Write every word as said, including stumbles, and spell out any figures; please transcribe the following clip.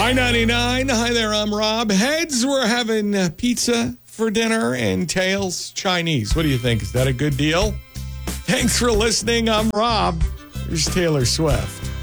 I ninety-nine. Hi there, I'm Rob. Heads, we're having uh, pizza for dinner, and tails, Chinese. What do you think? Is that a good deal? Thanks for listening. I'm Rob. Here's Taylor Swift.